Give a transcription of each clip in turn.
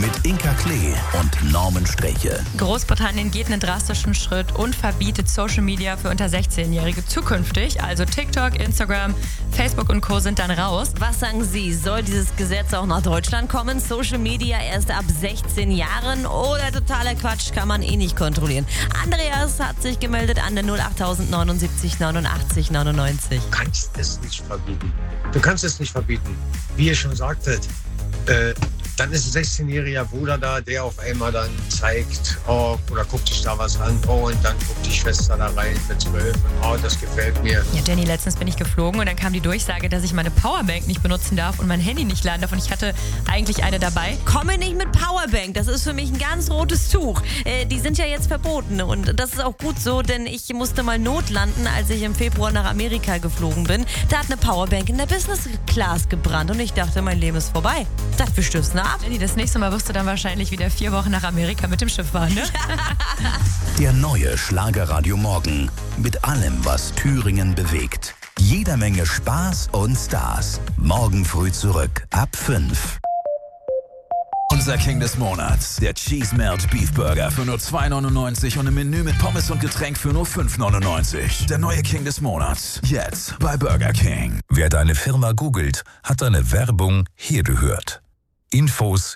mit Inka Klee und Norman Sträche. Großbritannien geht einen drastischen Schritt und verbietet Social Media für unter 16-Jährige zukünftig. Also TikTok, Instagram, Facebook und Co. sind dann raus. Was sagen Sie? Soll dieses Gesetz auch nach Deutschland kommen? Social Media erst ab 16 Jahren oder totaler Quatsch, kann man eh nicht kontrollieren. Andreas hat sich gemeldet an der 08000 79 89 99. Du kannst es nicht verbieten. Du kannst es nicht verbieten. Wie ihr schon sagtet, dann ist ein 16-jähriger Bruder da, der auf einmal dann zeigt, oh, oder guckt sich da was an, oh, und dann guckt die Schwester da rein mit 12 und oh, das gefällt mir. Ja, Jenny, letztens bin ich geflogen und dann kam die Durchsage, dass ich meine Powerbank nicht benutzen darf und mein Handy nicht laden darf und ich hatte eigentlich eine dabei. Komme nicht mit Powerbank, das ist für mich ein ganz rotes Tuch. Die sind ja jetzt verboten und das ist auch gut so, denn ich musste mal notlanden, als ich im Februar nach Amerika geflogen bin. Da hat eine Powerbank in der Business Class gebrannt und ich dachte, mein Leben ist vorbei. Das wir stürzen ab. Jenny, das nächste Mal wirst du dann wahrscheinlich wieder 4 Wochen nach Amerika mit dem Schiff fahren, ne? Der neue Schlagerradio Morgen mit allem, was Thüringen bewegt. Jeder Menge Spaß und Stars. Morgen früh zurück ab 5. Unser King des Monats, der Cheese Melt Beef Burger für nur 2,99 und ein Menü mit Pommes und Getränk für nur 5,99. Der neue King des Monats, jetzt bei Burger King. Wer deine Firma googelt, hat deine Werbung hier gehört. Infos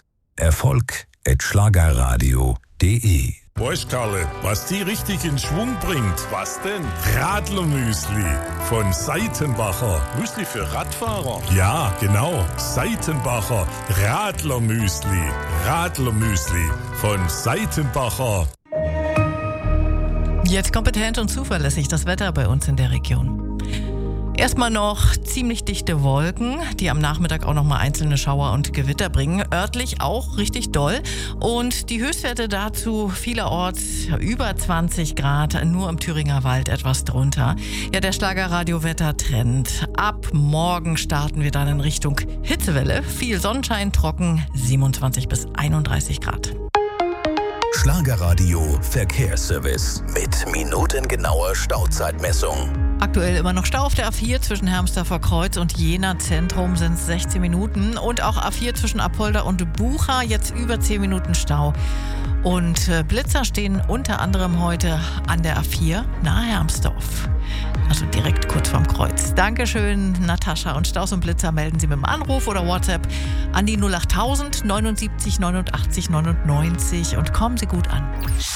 erfolg@schlagerradio.de. Weißt Karle, was die richtig in Schwung bringt? Was denn? Radlermüsli von Seitenbacher. Müsli für Radfahrer? Ja, genau. Seitenbacher Radlermüsli. Radlermüsli von Seitenbacher. Jetzt kompetent und zuverlässig das Wetter bei uns in der Region. Erstmal noch ziemlich dichte Wolken, die am Nachmittag auch nochmal einzelne Schauer und Gewitter bringen. Örtlich auch richtig doll. Und die Höchstwerte dazu vielerorts über 20 Grad, nur im Thüringer Wald etwas drunter. Ja, der Schlagerradio-Wettertrend. Ab morgen starten wir dann in Richtung Hitzewelle. Viel Sonnenschein, trocken, 27 bis 31 Grad. Schlagerradio Verkehrsservice mit minutengenauer Stauzeitmessung. Aktuell immer noch Stau auf der A4 zwischen Hermsdorfer Kreuz und Jena Zentrum sind es 16 Minuten. Und auch A4 zwischen Apolda und Bucha jetzt über 10 Minuten Stau. Und Blitzer stehen unter anderem heute an der A4 nahe Hermsdorf. Also direkt kurz vorm Kreuz. Dankeschön, Natascha. Und Staus und Blitzer melden Sie mit dem Anruf oder WhatsApp an die 08000 79 89 99 und kommen Sie gut an.